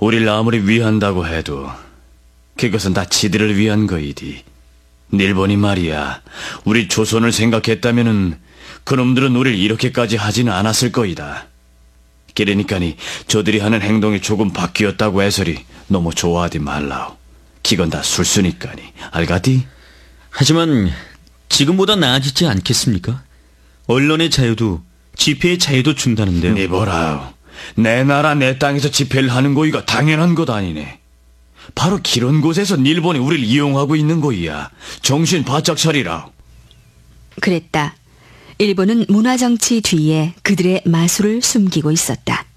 우릴 아무리 위한다고 해도 그것은 다 지들을 위한 거이디. 일본이 말이야, 우리 조선을 생각했다면은 그놈들은 우릴 이렇게까지 하지는 않았을 거이다. 그러니까니 저들이 하는 행동이 조금 바뀌었다고 해서리 너무 좋아하지 말라오. 기건 다 술수니까니, 알가디? 하지만 지금보다 나아지지 않겠습니까? 언론의 자유도 집회의 자유도 준다는데요. 니 보라오, 내 나라 내 땅에서 집회를 하는 거이가 당연한 것 아니네. 바로 그런 곳에서 일본이 우리를 이용하고 있는 거이야. 정신 바짝 차리라. 그랬다. 일본은 문화정치 뒤에 그들의 마술을 숨기고 있었다.